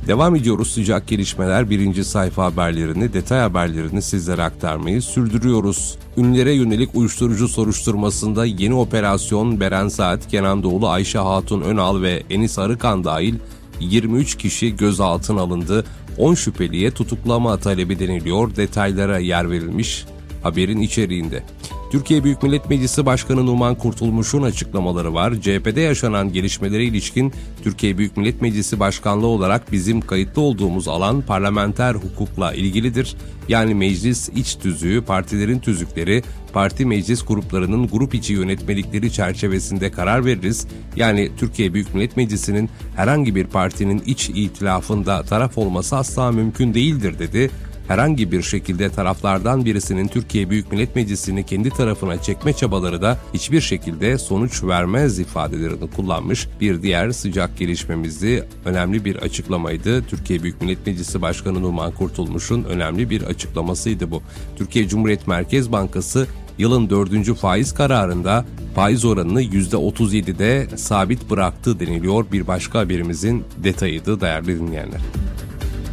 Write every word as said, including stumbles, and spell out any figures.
Devam ediyoruz sıcak gelişmeler. Birinci sayfa haberlerini, detay haberlerini sizlere aktarmayı sürdürüyoruz. Ünlülere yönelik uyuşturucu soruşturmasında yeni operasyon Beren Saat, Kenan Doğulu, Ayşe Hatun Önal ve Enis Arıkan dahil yirmi üç kişi gözaltına alındı. on şüpheliye tutuklama talebi deniliyor. Detaylara yer verilmiş haberin içeriğinde. Türkiye Büyük Millet Meclisi Başkanı Numan Kurtulmuş'un açıklamaları var. C H P'de yaşanan gelişmelere ilişkin Türkiye Büyük Millet Meclisi Başkanlığı olarak bizim kayıtlı olduğumuz alan parlamenter hukukla ilgilidir. Yani meclis iç tüzüğü, partilerin tüzükleri, parti meclis gruplarının grup içi yönetmelikleri çerçevesinde karar veririz. Yani Türkiye Büyük Millet Meclisi'nin herhangi bir partinin iç itilafında taraf olması asla mümkün değildir dedi. Herhangi bir şekilde taraflardan birisinin Türkiye Büyük Millet Meclisi'ni kendi tarafına çekme çabaları da hiçbir şekilde sonuç vermez ifadelerini kullanmış. Bir diğer sıcak gelişmemizdi, önemli bir açıklamaydı. Türkiye Büyük Millet Meclisi Başkanı Numan Kurtulmuş'un önemli bir açıklamasıydı bu. Türkiye Cumhuriyet Merkez Bankası yılın dördüncü faiz kararında faiz oranını yüzde otuz yedide sabit bıraktı deniliyor. Bir başka haberimizin detayıydı değerli dinleyenler.